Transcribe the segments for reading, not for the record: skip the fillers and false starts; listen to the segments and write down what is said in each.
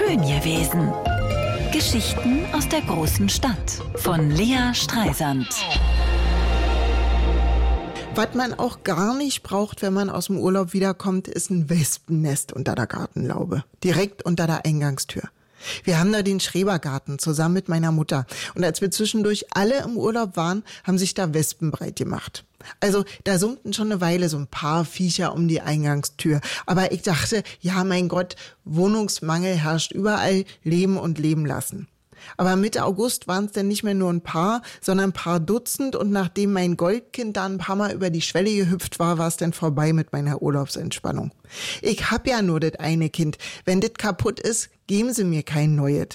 schön gewesen. Geschichten aus der großen Stadt von Lea Streisand. Was man auch gar nicht braucht, wenn man aus dem Urlaub wiederkommt, ist ein Wespennest unter der Gartenlaube. Direkt unter der Eingangstür. Wir haben da den Schrebergarten zusammen mit meiner Mutter. Und als wir zwischendurch alle im Urlaub waren, haben sich da Wespen breit gemacht. Also da summten schon eine Weile so ein paar Viecher um die Eingangstür. Aber ich dachte, ja mein Gott, Wohnungsmangel herrscht überall, leben und leben lassen. Aber Mitte August waren es dann nicht mehr nur ein paar, sondern ein paar Dutzend. Und nachdem mein Goldkind da ein paar Mal über die Schwelle gehüpft war, war es dann vorbei mit meiner Urlaubsentspannung. Ich hab ja nur das eine Kind. Wenn das kaputt ist, geben sie mir kein neues.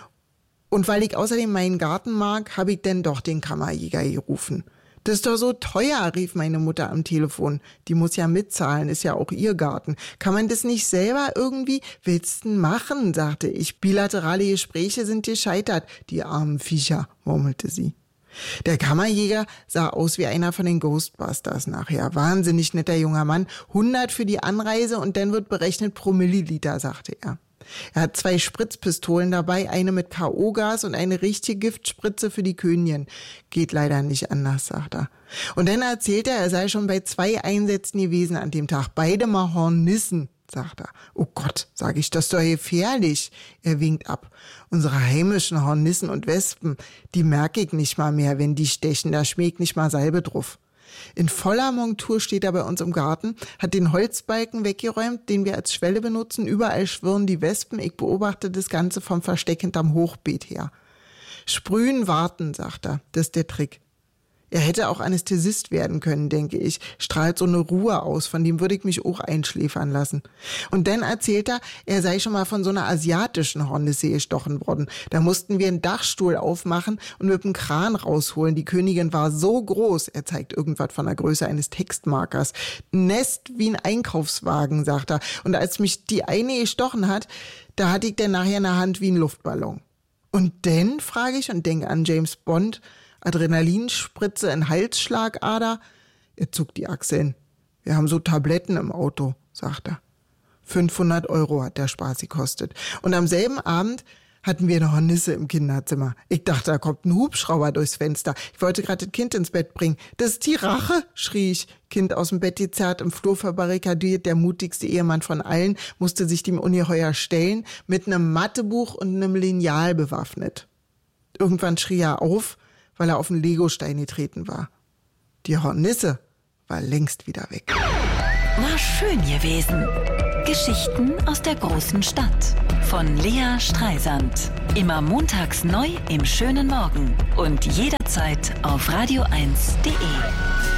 Und weil ich außerdem meinen Garten mag, habe ich dann doch den Kammerjäger gerufen. Das ist doch so teuer, rief meine Mutter am Telefon. Die muss ja mitzahlen, ist ja auch ihr Garten. Kann man das nicht selber irgendwie? Willst du machen, sagte ich. Bilaterale Gespräche sind gescheitert, die armen Viecher, murmelte sie. Der Kammerjäger sah aus wie einer von den Ghostbusters nachher. Wahnsinnig netter junger Mann. 100 für die Anreise und dann wird berechnet pro Milliliter, sagte er. Er hat 2 Spritzpistolen dabei, eine mit K.O.-Gas und eine richtige Giftspritze für die Königin. Geht leider nicht anders, sagt er. Und dann erzählt er sei schon bei 2 Einsätzen gewesen an dem Tag. Beide mal Hornissen, sagt er. Oh Gott, sage ich, das ist doch gefährlich. Er winkt ab. Unsere heimischen Hornissen und Wespen, die merke ich nicht mal mehr, wenn die stechen. Da schmiegt nicht mal Salbe drauf. In voller Montur steht er bei uns im Garten, hat den Holzbalken weggeräumt, den wir als Schwelle benutzen. Überall schwirren die Wespen. Ich beobachte das Ganze vom Versteck hinterm Hochbeet her. Sprühen, warten, sagt er. Das ist der Trick. Er hätte auch Anästhesist werden können, denke ich. Strahlt so eine Ruhe aus, von dem würde ich mich auch einschläfern lassen. Und dann erzählt er sei schon mal von so einer asiatischen Hornisse gestochen worden. Da mussten wir einen Dachstuhl aufmachen und mit dem Kran rausholen. Die Königin war so groß, er zeigt irgendwas von der Größe eines Textmarkers. Ein Nest wie ein Einkaufswagen, sagt er. Und als mich die eine gestochen hat, da hatte ich dann nachher eine Hand wie ein Luftballon. Und dann, frage ich und denke an James Bond, Adrenalinspritze in Halsschlagader. Er zuckt die Achseln. Wir haben so Tabletten im Auto, sagt er. 500 € hat der Spaß gekostet. Und am selben Abend hatten wir eine Hornisse im Kinderzimmer. Ich dachte, da kommt ein Hubschrauber durchs Fenster. Ich wollte gerade das Kind ins Bett bringen. Das ist die Rache, schrie ich. Kind aus dem Bett gezerrt, im Flur verbarrikadiert. Der mutigste Ehemann von allen musste sich dem Ungeheuer stellen, mit einem Mathebuch und einem Lineal bewaffnet. Irgendwann schrie er auf, weil er auf den Legostein getreten war. Die Hornisse war längst wieder weg. War schön gewesen. Geschichten aus der großen Stadt von Lea Streisand. Immer montags neu im schönen Morgen und jederzeit auf radio1.de.